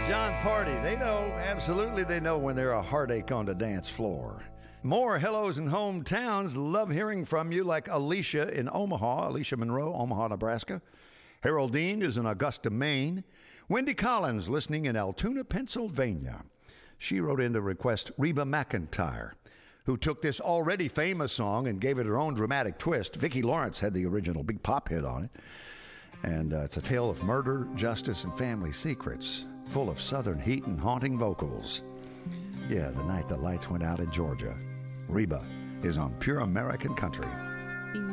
John Party, they know, absolutely they know when they're a heartache on the dance floor. More hellos and hometowns. Love hearing from you, like Alicia in Omaha, Alicia Monroe, Omaha, Nebraska. Haroldine is in Augusta, Maine. Wendy Collins listening in Altoona, Pennsylvania. She wrote in to request Reba McEntire, who took this already famous song and gave it her own dramatic twist. Vicki Lawrence had the original big pop hit on it. And it's a tale of murder, justice, and family secrets, full of southern heat and haunting vocals. Yeah, the night the lights went out in Georgia. Reba is on Pure American Country.